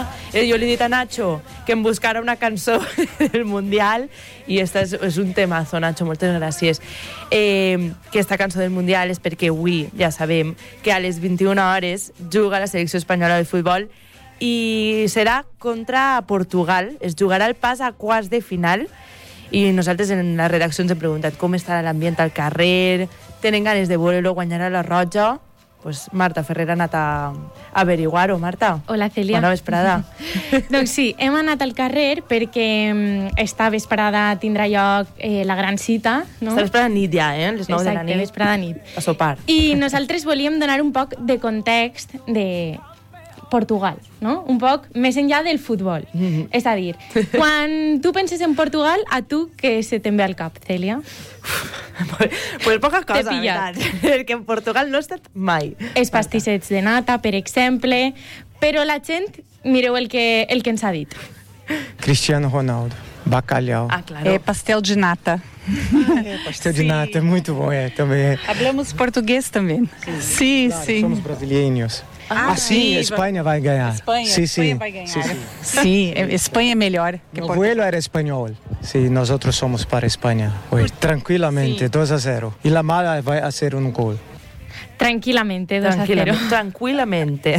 Jo li he dit a Nacho que em buscara una cançó del Mundial i esta és un temazo, Nacho, moltes gràcies. Que esta cançó del Mundial és perquè avui ja sabem que a les 21 hores juga la selecció espanyola de futbol i serà contra Portugal. Es jugarà el pas a quarts de final i nosaltres en la redacció ens hem preguntat com estarà l'ambient al carrer, tenen ganes de veure-lo, guanyarà la Roja. Pues Marta Ferrer ha anat a averiguar-ho. Marta. Hola, Cèlia. Bona vesprada. Doncs sí, hem anat al carrer perquè esta vesprada tindrà lloc la gran cita. No? Esta vesprada nit ja, les 9 de la nit. Exacte, vesprada nit. A sopar. I nosaltres volíem donar un poc de context de Portugal, no? Un poc més enllà del futbol. És a dir, quan tu penses en Portugal, a tu què se te'n ve al cap, Cèlia? Pues poca cosa, veritat. Perquè en Portugal no he estat mai. Els pastissets de nata, per exemple, però la gent, mireu el que ens ha dit. Cristiano Ronaldo, bacalhau. Ah, claro. Pastel de nata. Pastel de nata, é muito bom, também. Hablamos português também. Sim, Claro, sim. somos brasileiros. Sim, Espanha vai ganhar. Espanha vai ganhar. Sim, Espanha é melhor que O Portugal. vuelo era espanhol. Sí, nosotros somos para España. Hoy, tranquilamente, 2-0. Y la mala va a hacer un gol. Tranquil·lamente, 2-0. Tranquil·lamente.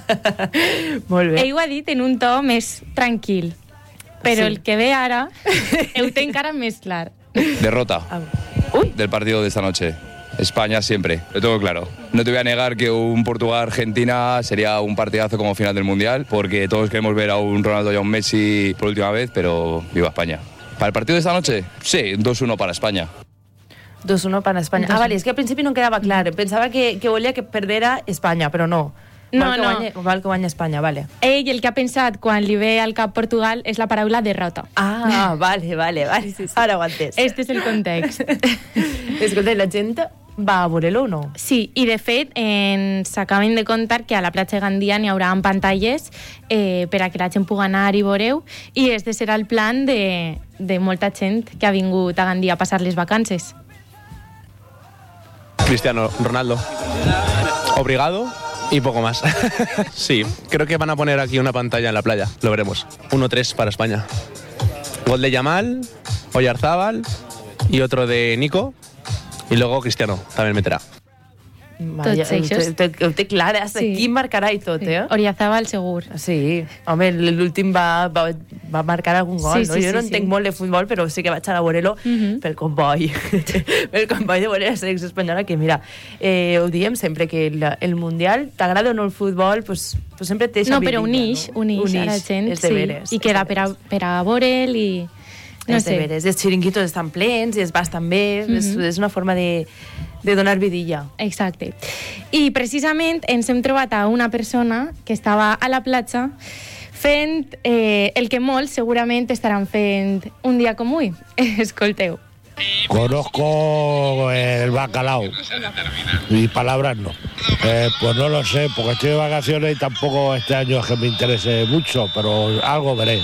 Molt bé. Ell ho ha dit en un to més tranquil, però Sí. el que ve ara ho té encara més clar. Derrota del partido de esta noche. España siempre, lo tengo claro. No te voy a negar que un Portugal-Argentina sería un partidazo como final del Mundial, porque todos queremos ver a un Ronaldo y a un Messi por última vez, pero viva España. ¿Para el partido de esta noche? Sí, 2-1 para España. 2-1 per Espanya. Ah, vale, és que al principi no em quedava clar. Pensava que volia que perdera Espanya, però no. No, Val que guanya Espanya, vale. Ell el que ha pensat quan li ve al cap Portugal és la paraula derrota. Ah, vale. Sí. Ara ho he entès. Este és el context. Escolta, la gent va a veure-lo o no? Sí, i de fet ens acaben de contar que a la platja de Gandia n'hi haurà pantalles per a que la gent pugui anar i veureu, i este serà el plan de molta gent que ha vingut a Gandia a passar les vacances. Cristiano Ronaldo. Obrigado y poco más. Sí, creo que van a poner aquí una pantalla en la playa. Lo veremos. 1-3 para España. Gol de Yamal, Oyarzábal y otro de Nico. Y luego Cristiano también meterá. Vale, ho té clar, hasta aquí marcarà i tot, eh? Oriazábal segur. Sí, home, l'últim va marcar algun gol, Sí, no? sí, Jo no sí, entenc molt de futbol, però sí que vaig anar a veure-lo pel comboi. Pel comboi de veure la selecció espanyola, que mira, ho diem sempre, que el Mundial, t'agrada o no el futbol, pues sempre té No, però unix a la gent, és de veres. i queda per a veure'l i... No és de sé. veres, els xiringuitos estan plens i es bastan bé, és una forma de donar vidilla. Exacte. I precisament ens hem trobat a una persona que estava a la platja fent el que molts segurament estaran fent un dia com avui. Escolteu. Conozco el bacalao y palabras no. Pues no lo sé, porque estoy de vacaciones y tampoco este año es que me interese mucho, pero algo veré.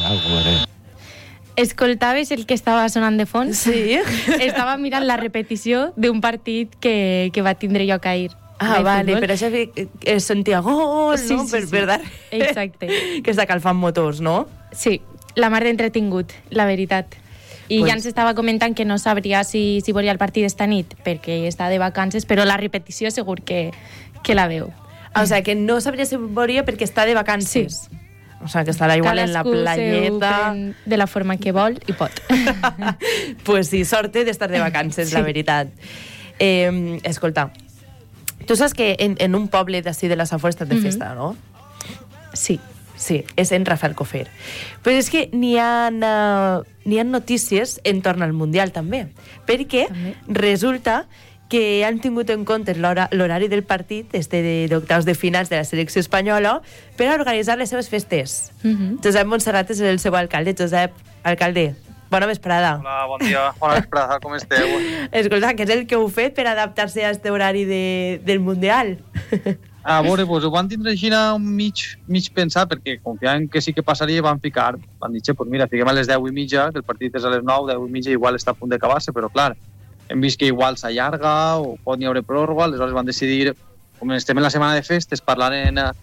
Escoltaves el que estava sonant de fons? Sí. Estava mirant la repetició d'un partit que va tindre lloc ahir. Ah, vale, per això es sentia gol, Sí, no? sí, sí. Per dar... Exacte. Que està calfant motors, no? Sí, la mar d'entretingut, la veritat. I Pues- ja ens estava comentant que no sabria si veuria el partit esta nit, perquè està de vacances, però la repetició segur que la veu. O sigui, que no sabria si veuria perquè està de vacances. Sí. O sigui, que estarà igual en la Cadascú playeta. s'ho pren de la forma que vol i pot. Pues sí, sort d'estar de vacances, la veritat. Escolta, tu saps que en un poble d'ací de la Safor estan de festa, no? Sí. Sí, és en Rafael Cofer. Però és que n'hi ha notícies entorn al Mundial també, perquè resulta que han tingut en compte l'horari del partit, d'octaus de finals de la selecció espanyola, per a organitzar les seves festes. Josep Montserrat és el seu alcalde. Josep, alcalde, bona vesprada. Hola, bon dia, bona vesprada, com esteu? Escolta, què és el que heu fet per adaptar-se a aquest horari del Mundial? A veure, doncs ho van tindre així mig pensar, perquè confiant que sí que passaria van ficar. Van dir, pues mira, fiquem a les 10:30, que el partit és a les 9, 10:30 igual està a punt d'acabar-se, però clar, hem vist que igual s'allarga o pot n'hi haure pròrroga, aleshores van decidir, com estem en la setmana de festes, parlant en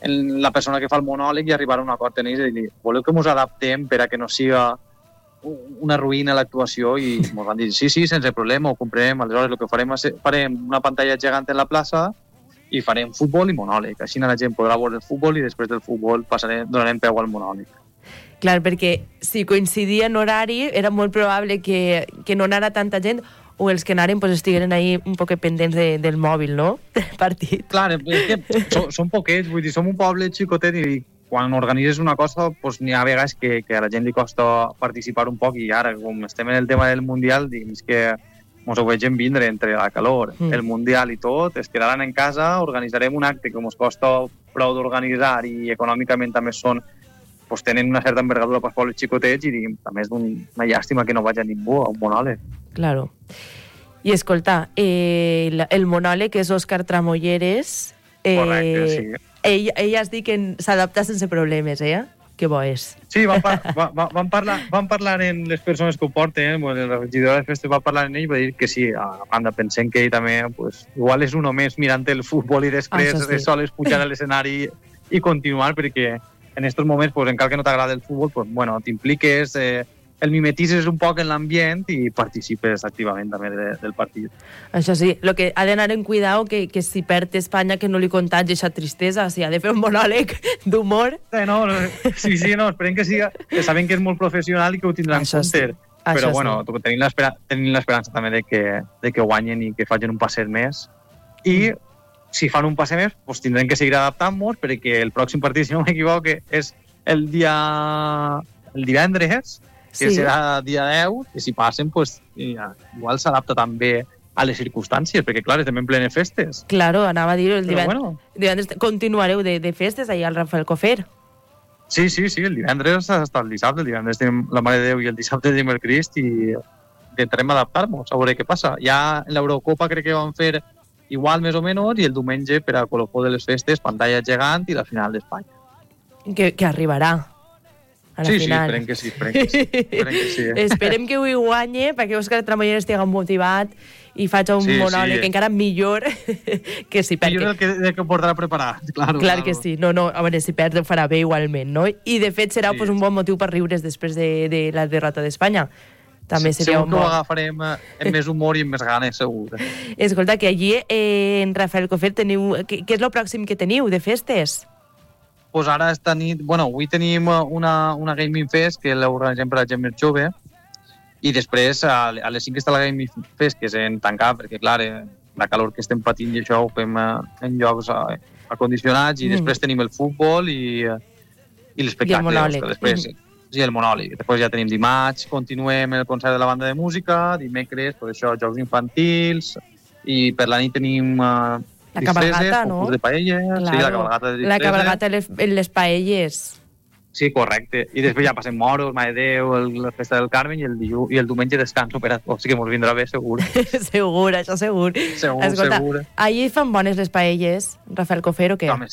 la persona que fa el monòleg i arribar a un acord en ells i dir, voleu que ens adaptem per a que no siga una ruïna l'actuació? I ens van dir, sí, sense problema, ho comprem. Aleshores, el que farem una pantalla gegant en la plaça i farem futbol i monòleg. Així la gent podrà veure el futbol i després del futbol donarem peu al monòleg. Clar, perquè si coincidia en horari era molt probable que no anara tanta gent o els que anaren pues, estigueren ahí un poc pendents del mòbil, no? Del partit. Clar, és que són poquets, vull dir, som un poble xicotet i quan organitzes una cosa pues, n'hi ha vegades que a la gent li costa participar un poc i ara, com estem en el tema del Mundial, és que ens ho vegem vindre entre la calor, el Mundial i tot, es quedaran en casa, organitzarem un acte que ens costa prou d'organitzar i econòmicament també pues, tenen una certa envergadura pels pobles xicotets i també és una llàstima que no vagi ningú a un monòleg. Claro. I escolta, el monòleg és Òscar Tramolleres. Correcte, sí. Ell has dit que s'adapta sense problemes, Que bo és. Sí, van parlar en les persones que ho porten, la regidora de festes va parlar en ell i va dir que sí, a banda, pensem que ell també, pues, igual és un més mirant el futbol i després de soles pujar a l'escenari i continuar, perquè en aquests moments, pues, encara que no t'agrada el futbol, pues, bueno, t'impliques, el mimetitzes un poc en l'ambient i participes activament també del partit. Això sí, el que ha d'anar en cuidado que si perd Espanya que no li contagi aquesta tristesa, si ha de fer un monòleg d'humor. Sí, esperem que siga, que sabem que és molt professional i que ho tindran en compte. Però bueno, tenim l'esperança també de que guanyen i que facin un passet més. I si fan un passet més, doncs tindrem que seguir adaptant-nos perquè el pròxim partit, si no m'equivoco, és el divendres, que serà dia 10, que si passen, pues, igual s'adapta també a les circumstàncies, perquè, clar, estem en plene festes. Claro, anava a dir, el divendres continuareu de festes allà al Rafael Cofer. Sí, el divendres hasta el dissabte, el divendres tenim la Mare de Déu i el dissabte tenim el Crist i intentarem adaptar-nos, a veure què passa. Ja en l'Eurocopa crec que van fer igual, més o menys, i el diumenge, per a colofó de les festes, pantalla gegant i la final d'Espanya. Que arribarà. Sí, esperem que sí. Esperem que ho guanyi perquè Òscar Tramolleres estigui motivat i faci un monòleg encara millor que si perd. Millor del que portarà preparat, claro. Clar que sí. No, a veure, si perd ho farà bé igualment, no? I de fet serà un bon motiu per riure's després de la derrota d'Espanya. També seria segur que ho agafarem amb més humor i amb més ganes, segur. Escolta, que allí en Rafael Cofer teniu... Què és el pròxim que teniu de festes? Pues ara esta nit, avui tenim una Gaming Fest que l'organitzem per a gent més jove i després a les 5 està la Gaming Fest, que és en tancar, perquè clar, la calor que estem patint i això ho fem en llocs acondicionats i després tenim el futbol i l'espectacle. I el monòleg. Sí, el monòleg. Després ja tenim dimarts, continuem el concert de la banda de música, dimecres, per això, jocs infantils i per la nit tenim... La cabalgata, no? De paelles, claro. Sí, la cabalgata de disfresses. La cabalgata en les paelles. Sí, correcte. I després ja passem moros, Mare de Déu, la festa del Carmen i el diumenge descanso per a tots, que ens vindrà bé, segur. Segur, això segur. Escolta, segur. Allí fan bones les paelles, Rafael Cofer, o què? Home,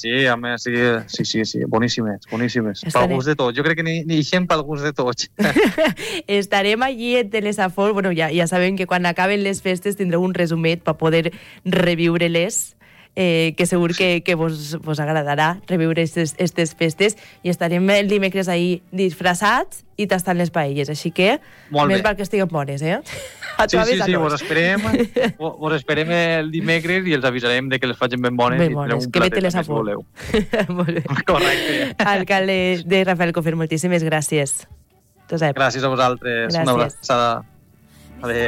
sí, boníssimes. Pel gust de tots. Jo crec que n'hi eixem pel gust de tots. Estarem allí en Telesafol. Bueno, ja sabem que quan acaben les festes tindreu un resumet per poder reviure-les. Que segur que vos agradarà reviure aquestes festes i estarem el dimecres ahir disfressats i tastant les paelles, així que més val que estiguem bones, Sí, vos esperem el dimecres i els avisarem de que les facin ben bones i tindreu un platet que més voleu. Molt bé. Correcte. Alcalde de Rafael Cofer, moltíssimes gràcies. Gràcies a vosaltres. Una abraçada. Adéu.